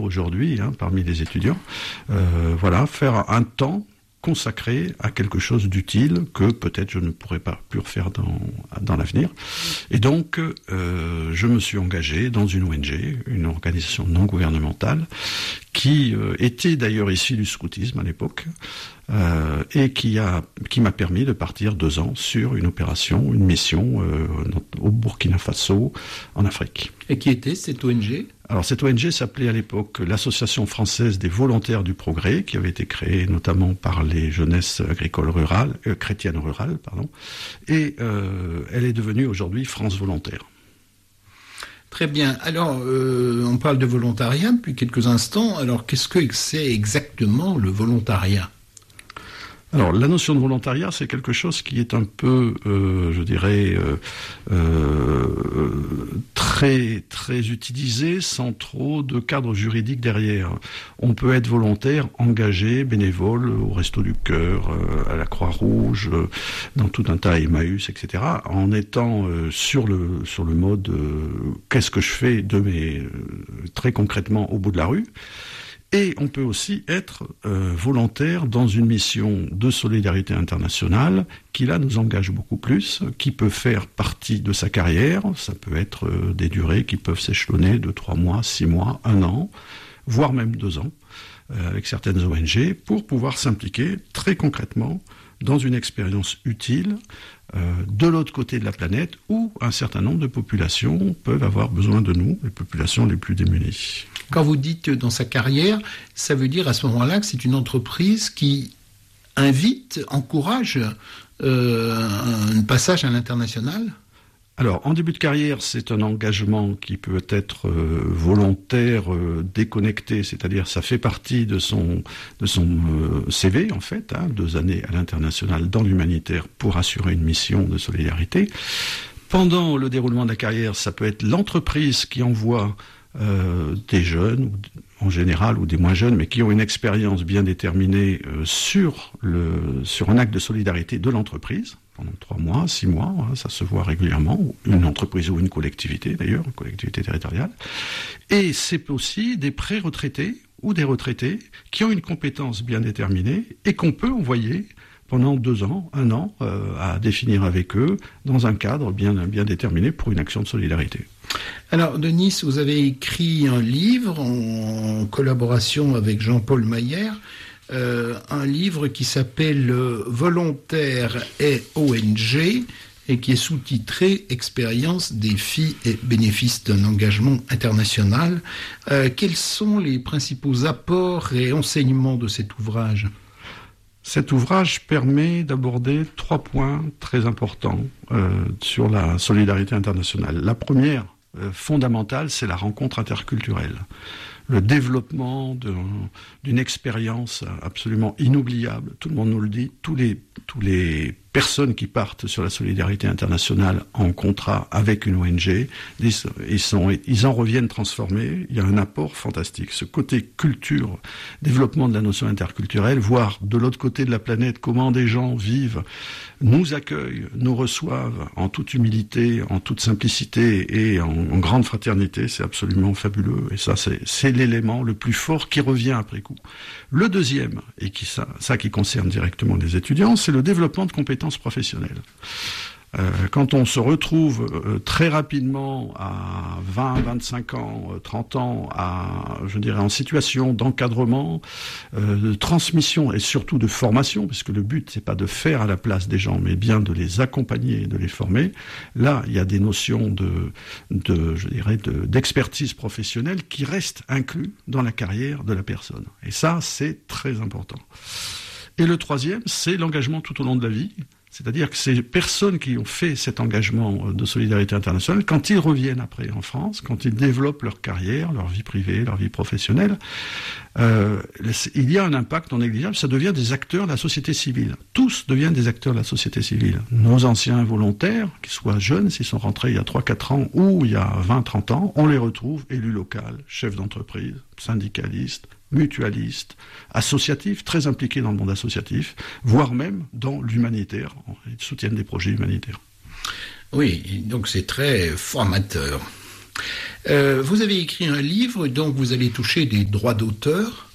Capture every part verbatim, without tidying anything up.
aujourd'hui hein, parmi les étudiants. Euh, voilà, faire un temps consacré à quelque chose d'utile que peut-être je ne pourrais pas plus refaire dans, dans l'avenir. Et donc, euh, je me suis engagé dans une O N G, une organisation non gouvernementale, qui euh, était d'ailleurs issue du scoutisme à l'époque, euh, et qui, a, qui m'a permis de partir deux ans sur une opération, une mission euh, au Burkina Faso, en Afrique. Et qui était cette O N G ? Alors cette O N G s'appelait à l'époque l'Association française des volontaires du progrès, qui avait été créée notamment par les jeunesses agricoles rurales, euh, chrétiennes rurales, pardon, et euh, elle est devenue aujourd'hui France Volontaire. Très bien. Alors, euh, on parle de volontariat depuis quelques instants. Alors, qu'est-ce que c'est exactement le volontariat ? Alors, la notion de volontariat, c'est quelque chose qui est un peu, euh, je dirais, euh, euh, très, très utilisé sans trop de cadre juridique derrière. On peut être volontaire, engagé, bénévole au Resto du Cœur, euh, à la Croix-Rouge, euh, dans tout un tas, Emmaüs, et cetera, en étant euh, sur le sur le mode euh, qu'est-ce que je fais de mes euh, très concrètement au bout de la rue. Et on peut aussi être euh, volontaire dans une mission de solidarité internationale qui, là, nous engage beaucoup plus, qui peut faire partie de sa carrière. Ça peut être euh, des durées qui peuvent s'échelonner de trois mois, six mois, un an, voire même deux ans, euh, avec certaines O N G, pour pouvoir s'impliquer très concrètement dans une expérience utile euh, de l'autre côté de la planète où un certain nombre de populations peuvent avoir besoin de nous, les populations les plus démunies. Quand vous dites dans sa carrière, ça veut dire à ce moment-là que c'est une entreprise qui invite, encourage euh, un passage à l'international ? Alors, en début de carrière, c'est un engagement qui peut être euh, volontaire, euh, déconnecté, c'est-à-dire ça fait partie de son, de son euh, C V, en fait, hein, deux années à l'international dans l'humanitaire pour assurer une mission de solidarité. Pendant le déroulement de la carrière, ça peut être l'entreprise qui envoie Euh, des jeunes, en général, ou des moins jeunes, mais qui ont une expérience bien déterminée euh, sur, le, sur un acte de solidarité de l'entreprise, pendant trois mois, six mois, hein, ça se voit régulièrement, une entreprise ou une collectivité d'ailleurs, une collectivité territoriale. Et c'est aussi des pré-retraités ou des retraités qui ont une compétence bien déterminée et qu'on peut envoyer pendant deux ans, un an, euh, à définir avec eux, dans un cadre bien, bien déterminé pour une action de solidarité. Alors, Denis, vous avez écrit un livre en collaboration avec Jean-Paul Mayer, euh, un livre qui s'appelle « Volontaires et O N G » et qui est sous-titré « Expérience, défis et bénéfices d'un engagement international ». Euh, quels sont les principaux apports et enseignements de cet ouvrage ? Cet ouvrage permet d'aborder trois points très importants euh, sur la solidarité internationale. La première, euh, fondamentale, c'est la rencontre interculturelle. Le développement de, d'une expérience absolument inoubliable. Tout le monde nous le dit. Tous les, tous les personnes qui partent sur la solidarité internationale en contrat avec une O N G, ils, ils, sont, ils en reviennent transformés. Il y a un apport fantastique. Ce côté culture, développement de la notion interculturelle, voir de l'autre côté de la planète comment des gens vivent, nous accueillent, nous reçoivent en toute humilité, en toute simplicité et en, en grande fraternité, c'est absolument fabuleux. Et ça, c'est, c'est l'élément le plus fort qui revient après coup. Le deuxième, et qui ça, ça qui concerne directement les étudiants, c'est le développement de compétences professionnelles. Euh, quand on se retrouve euh, très rapidement à vingt, vingt-cinq ans, euh, trente ans, à, je dirais, en situation d'encadrement, euh, de transmission et surtout de formation, puisque le but, c'est pas de faire à la place des gens, mais bien de les accompagner et de les former. Là, il y a des notions de, de je dirais, de, d'expertise professionnelle qui restent inclus dans la carrière de la personne. Et ça, c'est très important. Et le troisième, c'est l'engagement tout au long de la vie. C'est-à-dire que ces personnes qui ont fait cet engagement de solidarité internationale, quand ils reviennent après en France, quand ils développent leur carrière, leur vie privée, leur vie professionnelle, euh, il y a un impact non négligeable, ça devient des acteurs de la société civile. Tous deviennent des acteurs de la société civile. Nos anciens volontaires, qu'ils soient jeunes, s'ils sont rentrés il y a trois quatre ans ou il y a vingt trente ans, on les retrouve élus locaux, chefs d'entreprise, syndicalistes, mutualistes, associatifs, très impliqués dans le monde associatif, voire même dans l'humanitaire. Ils soutiennent des projets humanitaires. Oui, donc c'est très formateur. Euh, vous avez écrit un livre, donc vous allez toucher des droits d'auteur.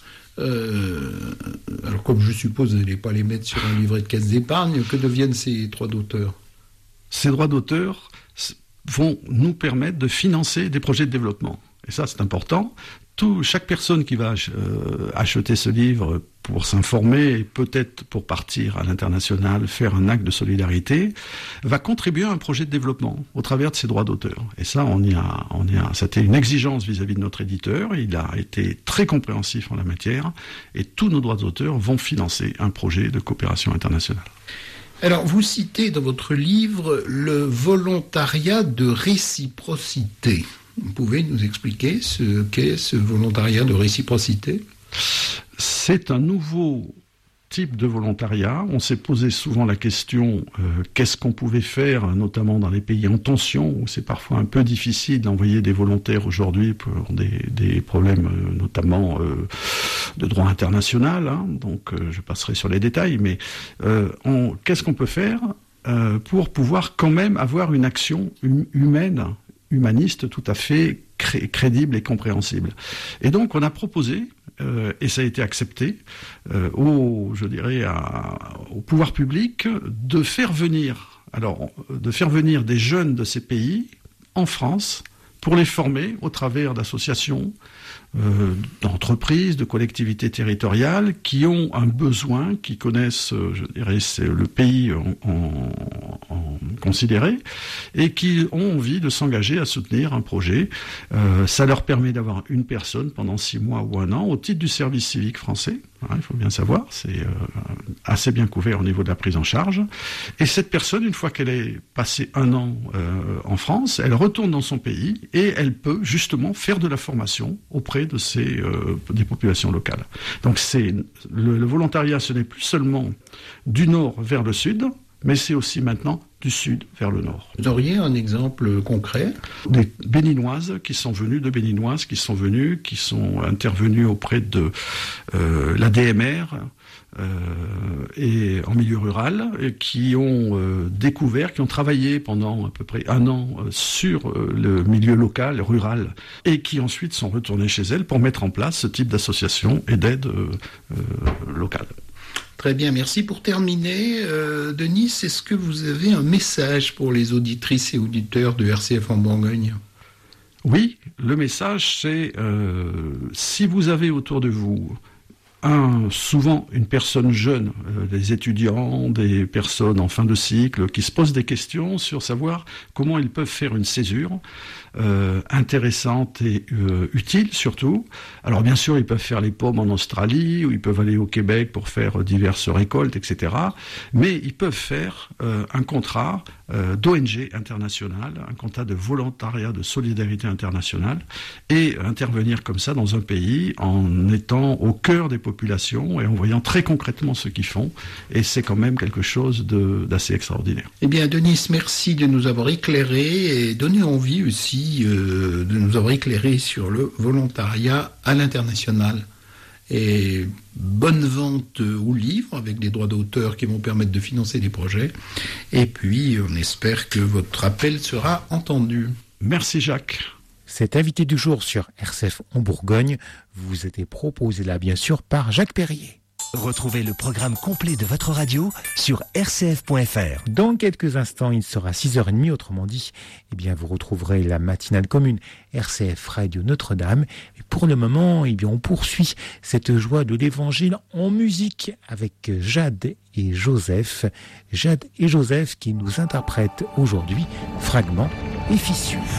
Euh, alors comme je suppose, vous n'allez pas les mettre sur un livret de caisse d'épargne, que deviennent ces droits d'auteur ? Ces droits d'auteur vont nous permettre de financer des projets de développement. Et ça, c'est important. Tout, chaque personne qui va euh, acheter ce livre pour s'informer et peut-être pour partir à l'international, faire un acte de solidarité, va contribuer à un projet de développement au travers de ses droits d'auteur. Et ça, on y a, on y a, c'était une exigence vis-à-vis de notre éditeur. Il a été très compréhensif en la matière et tous nos droits d'auteur vont financer un projet de coopération internationale. Alors, vous citez dans votre livre le volontariat de réciprocité. Vous pouvez nous expliquer ce qu'est ce volontariat de réciprocité ? C'est un nouveau type de volontariat. On s'est posé souvent la question euh, qu'est-ce qu'on pouvait faire, notamment dans les pays en tension, où c'est parfois un peu difficile d'envoyer des volontaires aujourd'hui pour des, des problèmes euh, notamment euh, de droit international. Hein. Donc euh, je passerai sur les détails, mais euh, on, qu'est-ce qu'on peut faire euh, pour pouvoir quand même avoir une action hum, humaine, humaniste tout à fait cré- crédible et compréhensible. Et donc on a proposé, euh, et ça a été accepté, euh, au, je dirais, à, au pouvoir public, de faire venir, alors, de faire venir des jeunes de ces pays en France pour les former au travers d'associations, euh, d'entreprises, de collectivités territoriales qui ont un besoin, qui connaissent, je dirais, c'est le pays en, en, en considéré, et qui ont envie de s'engager à soutenir un projet. Euh, ça leur permet d'avoir une personne pendant six mois ou un an au titre du service civique français. Hein, il faut bien savoir, c'est euh, assez bien couvert au niveau de la prise en charge. Et cette personne, une fois qu'elle est passée un an euh, en France, elle retourne dans son pays et elle peut justement faire de la formation auprès de ces, euh, des populations locales. Donc c'est le, le volontariat, ce n'est plus seulement du nord vers le sud, mais c'est aussi maintenant du sud vers le nord. Vous auriez un exemple concret ? Des Béninoises qui sont venues, de Béninoises qui sont venues, qui sont intervenues auprès de euh, l'A D M R euh, et en milieu rural, et qui ont euh, découvert, qui ont travaillé pendant à peu près un an euh, sur euh, le milieu local, rural, et qui ensuite sont retournées chez elles pour mettre en place ce type d'association et d'aide euh, euh, locale. Très bien, merci. Pour terminer, euh, Denis, est-ce que vous avez un message pour les auditrices et auditeurs de R C F en Bourgogne ? Oui, le message c'est euh, si vous avez autour de vous un, souvent une personne jeune, euh, des étudiants, des personnes en fin de cycle qui se posent des questions sur savoir comment ils peuvent faire une césure euh, intéressante et euh, utile surtout. Alors bien sûr, ils peuvent faire les pommes en Australie ou ils peuvent aller au Québec pour faire diverses récoltes, et cetera. Mais ils peuvent faire euh, un contrat euh, d'O N G international, un contrat de volontariat de solidarité internationale et intervenir comme ça dans un pays en étant au cœur des populations et en voyant très concrètement ce qu'ils font. Et c'est quand même quelque chose de, d'assez extraordinaire. Eh bien, Denis, merci de nous avoir éclairé et donné envie aussi euh, de nous avoir éclairé sur le volontariat à l'international. Et bonne vente au livre avec des droits d'auteur qui vont permettre de financer des projets. Et puis, on espère que votre appel sera entendu. Merci Jacques. Cet invité du jour sur R C F en Bourgogne vous était proposé là bien sûr par Jacques Perrier. Retrouvez le programme complet de votre radio sur r c f point f r. Dans quelques instants, il sera six heures trente, autrement dit, eh bien, vous retrouverez la matinale commune R C F Radio Notre-Dame. Et pour le moment, eh bien, on poursuit cette joie de l'évangile en musique avec Jade et Joseph. Jade et Joseph qui nous interprètent aujourd'hui Fragments et Fissures.